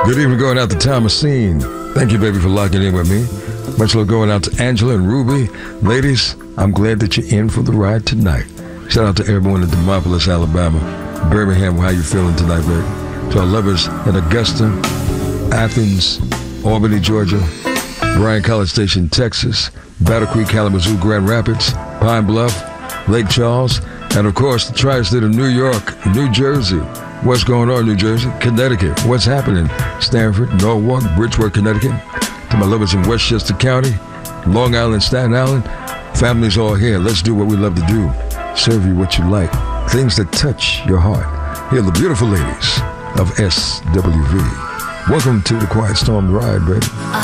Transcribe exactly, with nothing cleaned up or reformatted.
Good evening going out to Thomasine. Thank you, baby, for locking in with me. Much love going out to Angela and Ruby. Ladies, I'm glad that you're in for the ride tonight. Shout out to everyone in Demopolis, Alabama. Birmingham, how you feeling tonight, baby? To our lovers in Augusta, Athens, Albany, Georgia, Bryan College Station, Texas, Battle Creek, Kalamazoo, Grand Rapids, Pine Bluff, Lake Charles, and of course the tri-state of New York, New Jersey. What's going on, New Jersey? Connecticut. What's happening? Stanford, Norwalk, Bridgewater, Connecticut. To my lovers in Westchester County, Long Island, Staten Island. Families all here. Let's do what we love to do. Serve you what you like. Things that touch your heart. Here are the beautiful ladies of S W V. Welcome to the Quiet Storm Ride, baby.